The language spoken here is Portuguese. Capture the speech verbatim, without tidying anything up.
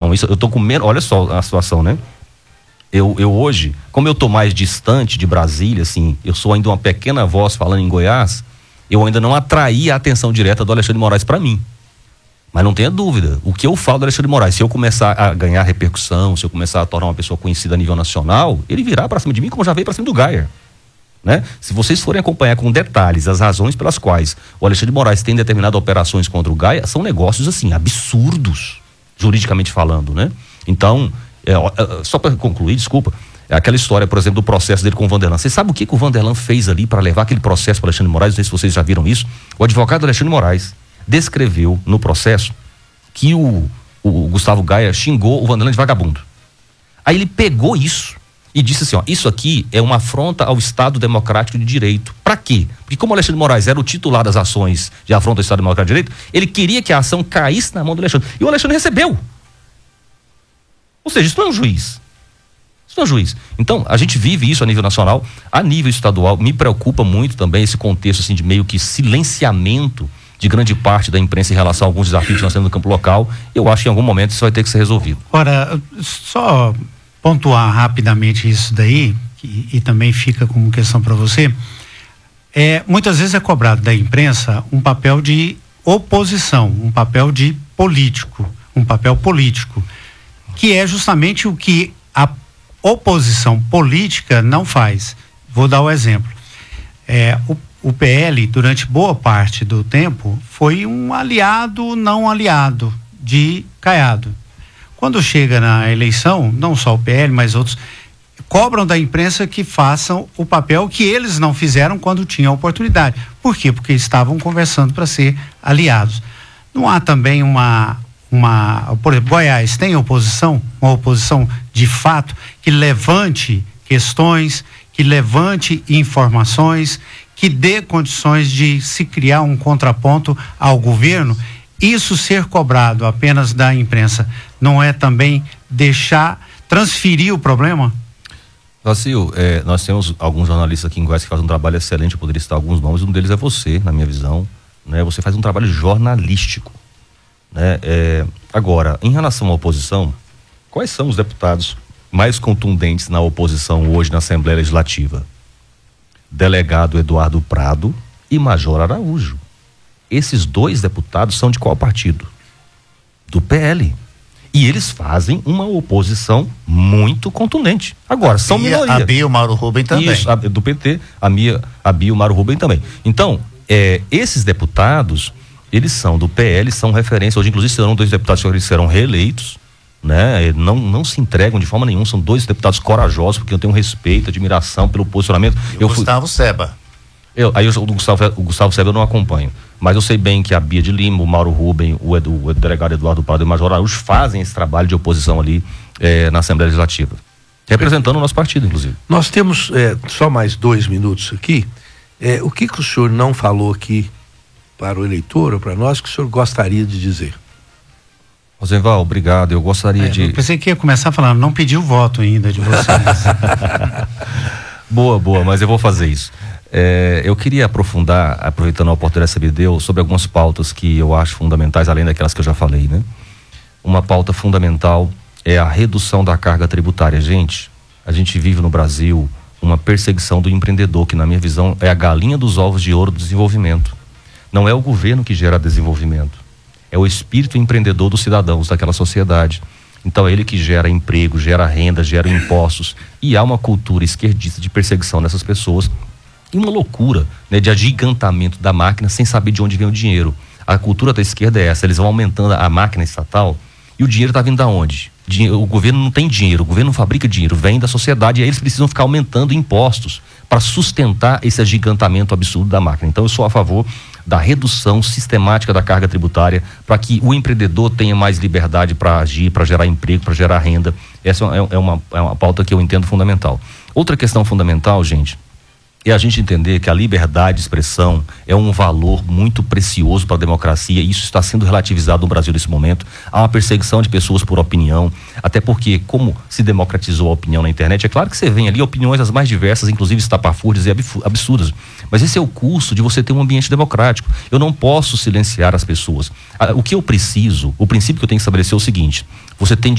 Então, isso, eu tô com menos, olha só a situação, né? Eu, eu hoje, como eu tô mais distante de Brasília, assim, eu sou ainda uma pequena voz falando em Goiás, eu ainda não atraí a atenção direta do Alexandre de Moraes para mim. Mas não tenha dúvida, o que eu falo do Alexandre de Moraes, se eu começar a ganhar repercussão, se eu começar a tornar uma pessoa conhecida a nível nacional, ele virá para cima de mim como já veio para cima do Geyer, né? Se vocês forem acompanhar com detalhes as razões pelas quais o Alexandre de Moraes tem determinadas operações contra o Geyer, são negócios assim, absurdos, juridicamente falando, né? Então, é, é, só para concluir, desculpa, é aquela história, por exemplo, do processo dele com o Vanderlan. Você sabe o que, que o Vanderlan fez ali para levar aquele processo para o Alexandre de Moraes? Não sei se vocês já viram isso. O advogado Alexandre de Moraes descreveu no processo que o, o Gustavo Geyer xingou o Vanderlan de vagabundo. Aí ele pegou isso e disse assim, ó, isso aqui é uma afronta ao Estado Democrático de Direito. Pra quê? Porque como o Alexandre de Moraes era o titular das ações de afronta ao Estado Democrático de Direito, ele queria que a ação caísse na mão do Alexandre. E o Alexandre recebeu. Ou seja, isso não é um juiz. Isso não é um juiz. Então, a gente vive isso a nível nacional, a nível estadual. Me preocupa muito também esse contexto assim, de meio que silenciamento de grande parte da imprensa em relação a alguns desafios que nós temos no campo local. Eu acho que em algum momento isso vai ter que ser resolvido. Ora, só pontuar rapidamente isso daí, e, e também fica como questão para você, é, muitas vezes é cobrado da imprensa um papel de oposição, um papel de político, um papel político, que é justamente o que a oposição política não faz. Vou dar o exemplo. É, o, o P L, durante boa parte do tempo, foi um aliado não aliado de Caiado. Quando chega na eleição, não só o P L, mas outros, cobram da imprensa que façam o papel que eles não fizeram quando tinham a oportunidade. Por quê? Porque estavam conversando para ser aliados. Não há também uma, uma... Por exemplo, Goiás tem oposição, uma oposição de fato, que levante questões, que levante informações, que dê condições de se criar um contraponto ao governo. Isso ser cobrado apenas da imprensa não é também deixar, transferir o problema? Vacil, é, nós temos alguns jornalistas aqui em Goiás que fazem um trabalho excelente, eu poderia citar alguns nomes, um deles é você, na minha visão, né? Você faz um trabalho jornalístico, né? É, agora, em relação à oposição, quais são os deputados mais contundentes na oposição hoje na Assembleia Legislativa? Delegado Eduardo Prado e Major Araújo. Esses dois deputados são de qual partido? Do P L. E eles fazem uma oposição muito contundente. Agora, são minoria. A Bia e o Mauro Rubem também. Isso, a, do P T, a Bia, a Bia e o Mauro Rubem também. Então, é, esses deputados, eles são do P L, são referência. Hoje, inclusive, serão dois deputados que serão reeleitos, né? Não, não se entregam de forma nenhuma, são dois deputados corajosos, porque eu tenho respeito, admiração pelo posicionamento. E o eu Gustavo fui... Seba. Eu, aí eu, o, Gustavo, o Gustavo Seba eu não acompanho, mas eu sei bem que a Bia de Lima, o Mauro Rubem, o, Edu, o delegado Eduardo Prado e o Major Araújo fazem esse trabalho de oposição ali eh, na Assembleia Legislativa, representando o nosso partido, inclusive. Nós temos eh, só mais dois minutos aqui. Eh, o que que o senhor não falou aqui para o eleitor ou para nós que o senhor gostaria de dizer? Rosenval, obrigado, eu gostaria é, de... Eu pensei que ia começar falando, não pediu voto ainda de vocês. Boa, boa, mas eu vou fazer isso. É, eu queria aprofundar, aproveitando a oportunidade que você me deu, sobre algumas pautas que eu acho fundamentais, além daquelas que eu já falei, né? Uma pauta fundamental é a redução da carga tributária. Gente, a gente vive no Brasil uma perseguição do empreendedor, que na minha visão é a galinha dos ovos de ouro do desenvolvimento. Não é o governo que gera desenvolvimento, é o espírito empreendedor dos cidadãos daquela sociedade. Então é ele que gera emprego, gera renda, gera impostos, e há uma cultura esquerdista de perseguição dessas pessoas e uma loucura, né, de agigantamento da máquina sem saber de onde vem o dinheiro. A cultura da esquerda é essa, eles vão aumentando a máquina estatal e o dinheiro está vindo da onde? O governo não tem dinheiro, o governo não fabrica dinheiro, vem da sociedade, e aí eles precisam ficar aumentando impostos para sustentar esse agigantamento absurdo da máquina. Então eu sou a favor da redução sistemática da carga tributária para que o empreendedor tenha mais liberdade para agir, para gerar emprego, para gerar renda. Essa é uma, é uma pauta que eu entendo fundamental. Outra questão fundamental, gente, é a gente entender que a liberdade de expressão é um valor muito precioso para a democracia, e isso está sendo relativizado no Brasil nesse momento. Há uma perseguição de pessoas por opinião, até porque, como se democratizou a opinião na internet, é claro que você vê ali opiniões as mais diversas, inclusive estapafúrdias e absurdas, mas esse é o custo de você ter um ambiente democrático. Eu não posso silenciar as pessoas. O que eu preciso, o princípio que eu tenho que estabelecer é o seguinte: você tem